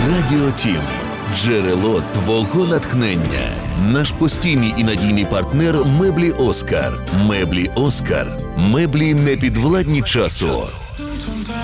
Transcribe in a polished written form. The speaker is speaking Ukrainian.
Радіо Тім. Джерело твого натхнення. Наш постійний і надійний партнер меблі Оскар. Меблі Оскар. Меблі непідвладні часу.